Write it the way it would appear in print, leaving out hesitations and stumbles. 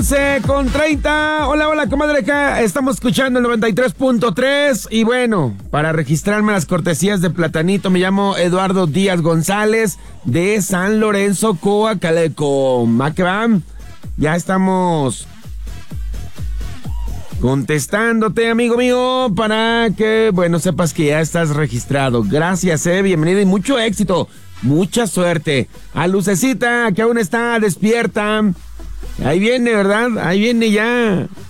Con 30. Hola, hola, comadre. Acá estamos escuchando el 93.3. Y bueno, para registrarme las cortesías de Platanito, me llamo Eduardo Díaz González de San Lorenzo, Coacaleco. ¿Va que va? Ya estamos contestándote, amigo mío, para que, bueno, sepas que ya estás registrado. Gracias, bienvenido y mucho éxito. Mucha suerte. A Lucecita, que aún está despierta. Ahí viene, ¿verdad? Ahí viene ya.